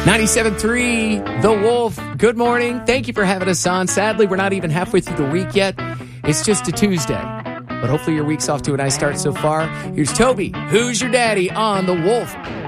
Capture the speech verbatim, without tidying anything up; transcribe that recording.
ninety-seven point three, The Wolf. Good morning. Thank you for having us on. Sadly, we're not even halfway through the week yet. It's just a Tuesday. But hopefully your week's off to a nice start so far. Here's Toby, Who's Your Daddy, on The Wolf.